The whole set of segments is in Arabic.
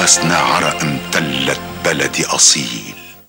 أنفاسنا عرق امتلت بلدي أصيل.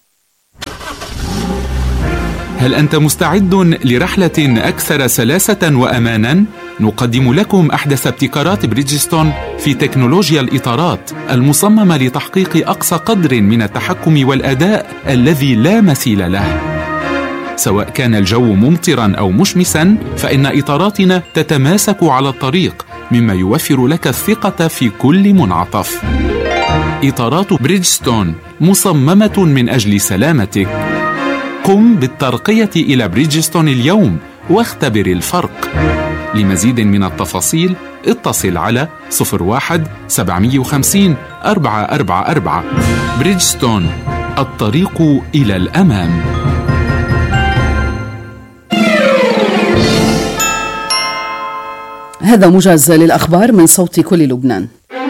هل أنت مستعد لرحلة أكثر سلاسة وأمانا؟ نقدم لكم أحدث ابتكارات بريدجستون في تكنولوجيا الإطارات المصممة لتحقيق أقصى قدر من التحكم والأداء الذي لا مثيل له. سواء كان الجو ممطرا أو مشمسا، فإن إطاراتنا تتماسك على الطريق، مما يوفر لك الثقة في كل منعطف. إطارات بريدجستون مصممة من أجل سلامتك. قم بالترقية إلى بريدجستون اليوم واختبر الفرق. لمزيد من التفاصيل اتصل على 01-750-444. بريدجستون، الطريق إلى الأمام. هذا موجز للأخبار من صوت كل لبنان.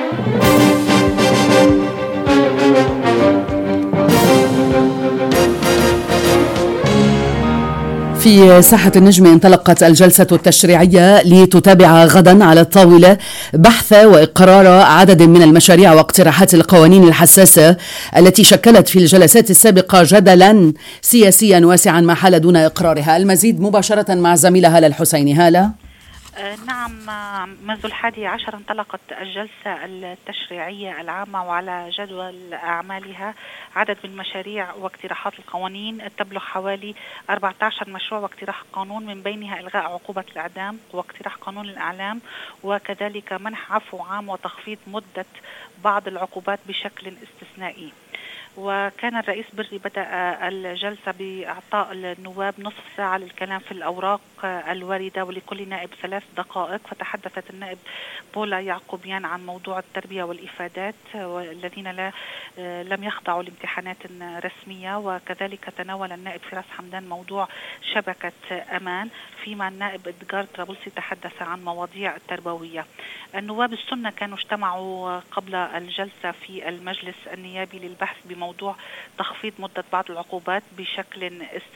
في ساحة النجم انطلقت الجلسة التشريعية لتتابع غدا على الطاولة بحث وإقرار عدد من المشاريع واقتراحات القوانين الحساسة التي شكلت في الجلسات السابقة جدلا سياسيا واسعا ما حال دون إقرارها. المزيد مباشرة مع زميلة هالة الحسيني. هالة. نعم، منذ 11 انطلقت الجلسة التشريعية العامة، وعلى جدول أعمالها عدد من مشاريع واقتراحات القوانين تبلغ حوالي 14 مشروع واقتراح قانون، من بينها إلغاء عقوبة الإعدام واقتراح قانون الإعلام، وكذلك منح عفو عام وتخفيض مدة بعض العقوبات بشكل استثنائي. وكان الرئيس بري بدأ الجلسة بإعطاء النواب نصف ساعة للكلام في الأوراق الواردة، ولكل نائب 3 دقائق. فتحدثت النائب بولا يعقوبيان عن موضوع التربية والإفادات والذين لم يخضعوا لامتحانات رسمية، وكذلك تناول النائب فراس حمدان موضوع شبكة أمان، فيما النائب إدغار طرابلسي تحدث عن مواضيع تربوية. النواب السنة كانوا اجتمعوا قبل الجلسة في المجلس النيابي للبحث بموضوع تخفيض مدة بعض العقوبات بشكل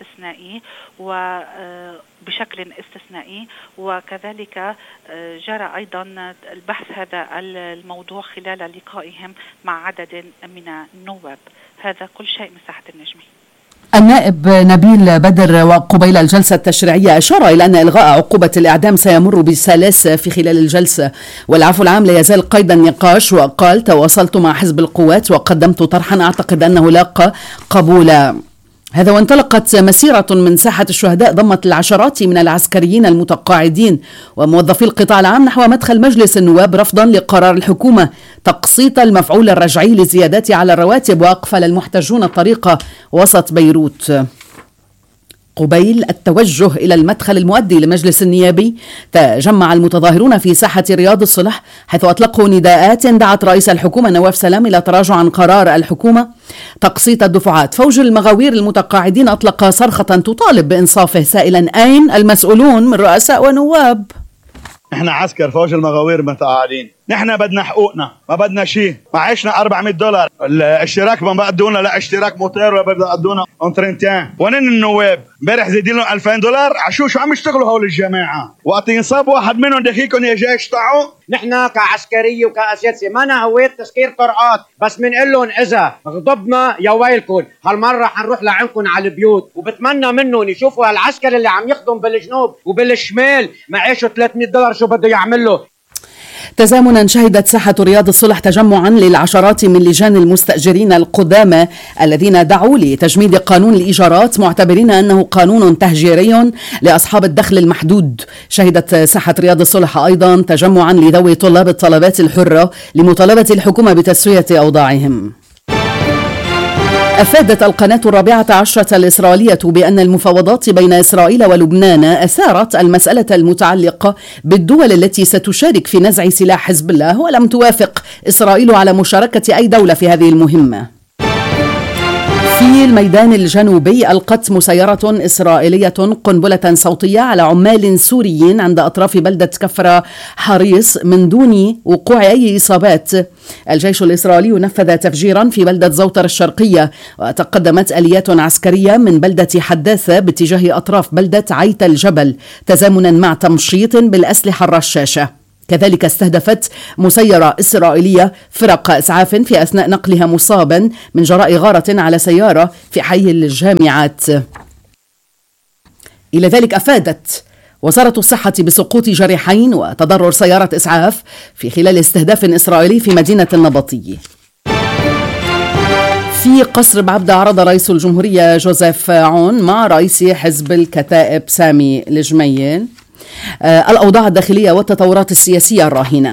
استثنائي، وكذلك جرى أيضا البحث هذا الموضوع خلال لقائهم مع عدد من النواب. هذا كل شيء من ساحة النجمي. النائب نبيل بدر وقبيل الجلسة التشريعية أشار إلى أن إلغاء عقوبة الإعدام سيمر بسلاسة في خلال الجلسة، والعفو العام لا يزال قيد النقاش. وقال: تواصلت مع حزب القوات وقدمت طرحا أعتقد أنه لاقى قبولا. هذا وانطلقت مسيرة من ساحة الشهداء ضمت العشرات من العسكريين المتقاعدين وموظفي القطاع العام نحو مدخل مجلس النواب رفضا لقرار الحكومة تقسيط المفعول الرجعي لزيادات على الرواتب، وأقفل المحتجون الطريق وسط بيروت. قبيل التوجه إلى المدخل المؤدي لمجلس النيابي تجمع المتظاهرون في ساحة رياض الصلح، حيث أطلقوا نداءات دعت رئيس الحكومة نواف سلام إلى تراجع عن قرار الحكومة تقسيط الدفعات. فوج المغاوير المتقاعدين أطلق صرخة تطالب بإنصافه، سائلا: أين المسؤولون من رؤساء ونواب؟ نحن عسكر فوج المغاوير متقاعدين، نحن بدنا حقوقنا، ما بدنا شيء. معيشنا $400، الاشتراك ما بقدونا، لا اشتراك موتير ولا بقدونا اونترينتين. وين النواب؟ امبارح زيدين لهم $2000. شو عم يشتغلوا هول الجماعه؟ وقت ينصاب واحد منهم دخيلكم يا جاي يشطعوا. نحن كعسكريه وكاساتذه ما لنا هويه تسكير طرقات، بس بنقول لهم اذا غضبنا يا ويلكم، هالمره حنروح لعندكم على البيوت. وبتمنى منهم يشوفوا هالعسكر اللي عم يخدم بالجنوب وبالشمال معيشه $300 شو بده يعمل له. تزامنا شهدت ساحة رياض الصلح تجمعا للعشرات من لجان المستأجرين القدامى الذين دعوا لتجميد قانون الإيجارات، معتبرين أنه قانون تهجيري لأصحاب الدخل المحدود. شهدت ساحة رياض الصلح أيضا تجمعا لذوي طلاب الطلبات الحرة لمطالبة الحكومة بتسوية أوضاعهم. أفادت القناة 14 الإسرائيلية بأن المفاوضات بين إسرائيل ولبنان أثارت المسألة المتعلقة بالدول التي ستشارك في نزع سلاح حزب الله، ولم توافق إسرائيل على مشاركة أي دولة في هذه المهمة. في الميدان الجنوبي ألقت مسيرة إسرائيلية قنبلة صوتية على عمال سوريين عند أطراف بلدة كفر حريص من دون وقوع أي إصابات. الجيش الإسرائيلي نفذ تفجيرا في بلدة زوطر الشرقية، وتقدمت آليات عسكرية من بلدة حداثة باتجاه أطراف بلدة عيت الجبل تزامنا مع تمشيط بالأسلحة الرشاشة. كذلك استهدفت مسيرة إسرائيلية فرق إسعاف في أثناء نقلها مصابا من جراء غارة على سيارة في حي الجامعات. إلى ذلك أفادت وزارة الصحة بسقوط جريحين وتضرر سيارة إسعاف في خلال استهداف إسرائيلي في مدينة النبطي. في قصر بعبدة عرض رئيس الجمهورية جوزيف عون مع رئيس حزب الكتائب سامي الجميل الأوضاع الداخلية والتطورات السياسية الراهنة.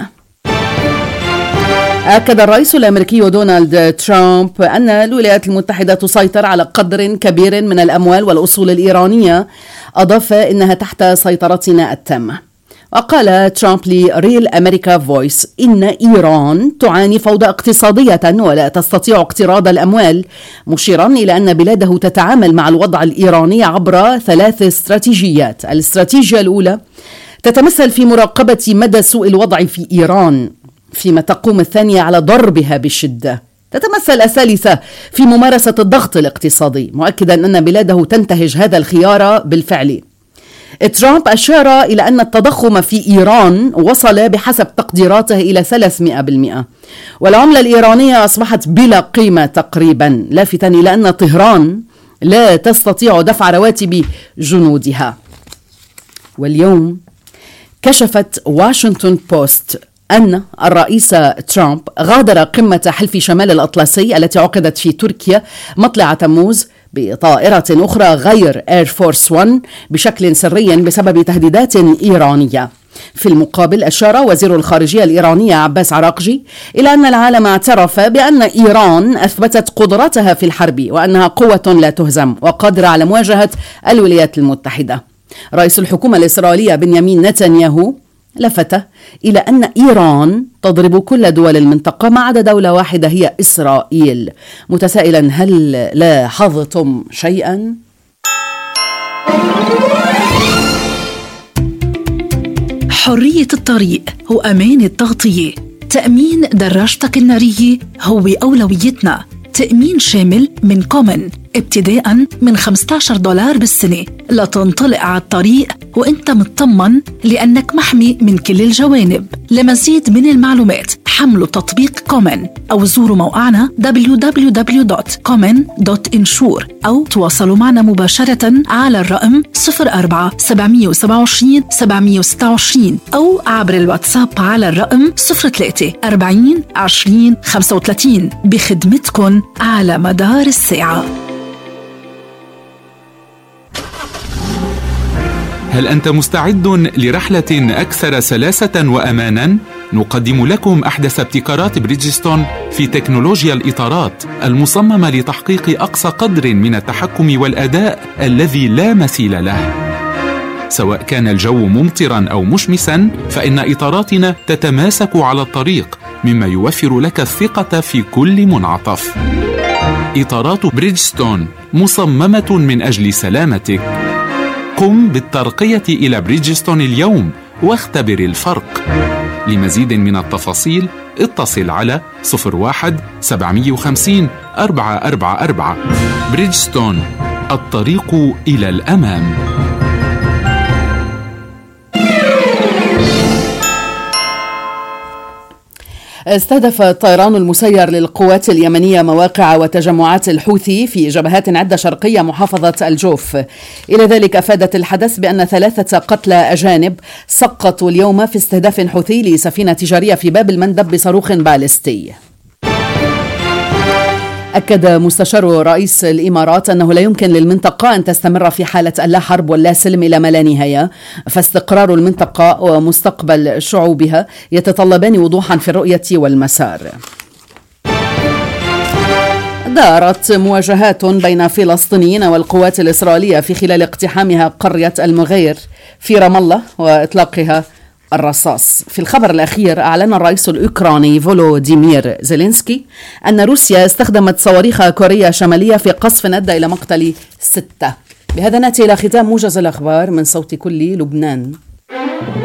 أكد الرئيس الأمريكي دونالد ترامب أن الولايات المتحدة تسيطر على قدر كبير من الأموال والأصول الإيرانية، أضاف إنها تحت سيطرتنا التامة. وقال ترامب لريل أمريكا فويس إن إيران تعاني فوضى اقتصادية ولا تستطيع اقتراض الأموال، مشيرا إلى أن بلاده تتعامل مع الوضع الإيراني عبر 3 استراتيجيات. الاستراتيجية الأولى تتمثل في مراقبة مدى سوء الوضع في إيران، فيما تقوم الثانية على ضربها بشدة. تتمثل الثالثة في ممارسة الضغط الاقتصادي، مؤكدا أن بلاده تنتهج هذا الخيار بالفعل. ترامب أشار إلى أن التضخم في إيران وصل بحسب تقديراته إلى 300%، والعملة الإيرانية أصبحت بلا قيمة تقريبا، لافتا إلى أن طهران لا تستطيع دفع رواتب جنودها. واليوم كشفت واشنطن بوست أن الرئيس ترامب غادر قمة حلف شمال الأطلسي التي عقدت في تركيا مطلع تموز بطائرة أخرى غير إير فورس 1 بشكل سري بسبب تهديدات إيرانية. في المقابل أشار وزير الخارجية الإيرانية عباس عراقجي إلى أن العالم اعترف بأن إيران أثبتت قدرتها في الحرب وأنها قوة لا تهزم وقادرة على مواجهة الولايات المتحدة. رئيس الحكومة الإسرائيلية بنيامين نتنياهو لفت إلى أن إيران تضرب كل دول المنطقة ما عدا دولة واحدة هي إسرائيل، متسائلا هل لاحظتم شيئا؟ حرية الطريق وأمان التغطية. تأمين دراجتك النارية هو أولويتنا. تأمين شامل من كومن ابتداء من $15 بالسنة لتنطلق على الطريق وانت مطمن لأنك محمي من كل الجوانب. لمزيد من المعلومات حملوا تطبيق كومن أو زوروا موقعنا www.common.insure أو تواصلوا معنا مباشرة على الرقم 04-727-726 أو عبر الواتساب على الرقم 03-40-20-35 بخدمتكم على مدار الساعة. هل أنت مستعد لرحلة أكثر سلاسة وأمانا؟ نقدم لكم أحدث ابتكارات بريدجستون في تكنولوجيا الإطارات المصممة لتحقيق أقصى قدر من التحكم والأداء الذي لا مثيل له. سواء كان الجو ممطرا أو مشمسا فإن إطاراتنا تتماسك على الطريق، مما يوفر لك الثقة في كل منعطف. إطارات بريدجستون مصممة من أجل سلامتك. قم بالترقية إلى بريدجستون اليوم واختبر الفرق. لمزيد من التفاصيل اتصل على 01-750-444. بريدجستون، الطريق إلى الأمام. استهدف الطيران المسير للقوات اليمنية مواقع وتجمعات الحوثي في جبهات عدة شرقية محافظة الجوف. إلى ذلك أفادت الحدث بأن 3 قتلى أجانب سقطوا اليوم في استهداف حوثي لسفينة تجارية في باب المندب بصاروخ باليستي. أكد مستشار رئيس الإمارات أنه لا يمكن للمنطقة أن تستمر في حالة اللا حرب واللا سلم إلى ما لا نهاية، فاستقرار المنطقة ومستقبل شعوبها يتطلبان وضوحا في الرؤية والمسار. دارت مواجهات بين فلسطينيين والقوات الإسرائيلية في خلال اقتحامها قرية المغير في رام الله وإطلاقها الرصاص. في الخبر الأخير أعلن الرئيس الأوكراني فولوديمير زيلينسكي أن روسيا استخدمت صواريخ كوريا الشمالية في قصف أدى إلى مقتل 6. بهذا نأتي إلى ختام موجز الأخبار من صوت كل لبنان.